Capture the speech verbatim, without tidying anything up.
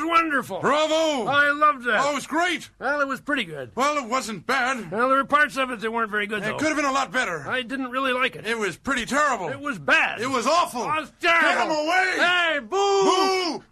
was wonderful. Bravo! I loved that. Oh, it was great. Well, it was pretty good. Well, it wasn't bad. Well, there were parts of it that weren't very good, It though. could have been a lot better. I didn't really like it. It was pretty terrible. It was bad. It was awful. It was terrible. Get him away! Hey, boo! Boo!